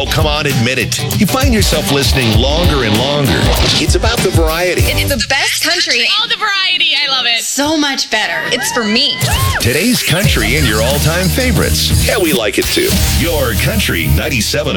Oh, come on, admit it. You find yourself listening longer and longer. It's about the variety. It's the best country. All the variety. I love it. So much better. It's for me. Today's country and your all-time favorites. Yeah, we like it too. Your Country 97.0.